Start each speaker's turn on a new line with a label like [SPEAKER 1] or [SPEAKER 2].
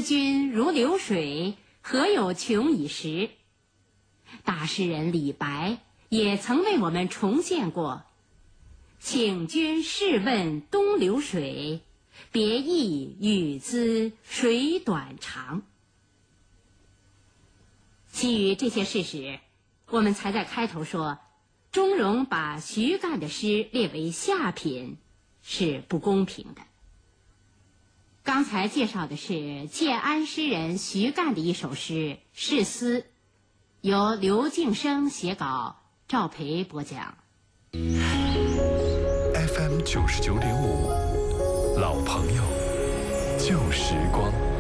[SPEAKER 1] 思君如流水，何有穷已时。大诗人李白也曾为我们重现过请君试问东流水，别意与兹水短长。基于这些事实，我们才在开头说钟嵘把徐干的诗列为下品是不公平的。刚才介绍的是建安诗人徐干的一首诗《誓思》，由刘敬生写稿，赵培播讲。
[SPEAKER 2] FM 99.5，老朋友，旧时光。